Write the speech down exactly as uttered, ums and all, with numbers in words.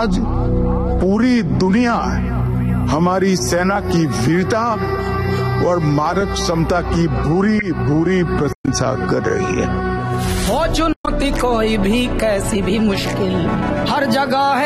आज पूरी दुनिया हमारी सेना की वीरता और मारक क्षमता की भूरी भूरी प्रशंसा कर रही है। हो चुनौती कोई भी कैसी भी मुश्किल, हर जगह है